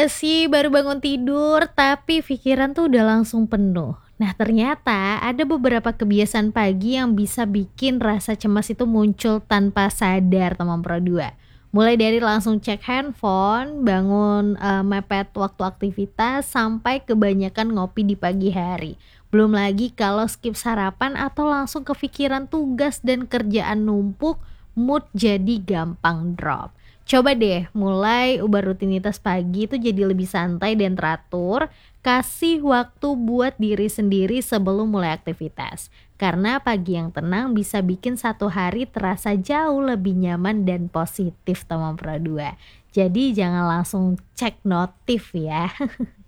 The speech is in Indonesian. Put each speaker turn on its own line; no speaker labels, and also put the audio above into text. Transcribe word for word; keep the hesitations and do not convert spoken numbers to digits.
Sih baru bangun tidur, tapi pikiran tuh udah langsung penuh. Nah, ternyata ada beberapa kebiasaan pagi yang bisa bikin rasa cemas itu muncul tanpa sadar, teman Pro dua. Mulai dari langsung cek handphone, bangun eh, mepet waktu aktivitas, sampai kebanyakan ngopi di pagi hari. Belum lagi kalau skip sarapan atau langsung kepikiran tugas dan kerjaan numpuk, mood jadi gampang drop. Coba deh mulai ubah rutinitas pagi itu jadi lebih santai dan teratur, kasih waktu buat diri sendiri sebelum mulai aktivitas. Karena pagi yang tenang bisa bikin satu hari terasa jauh lebih nyaman dan positif teman Pro dua. Jadi jangan langsung cek notif ya.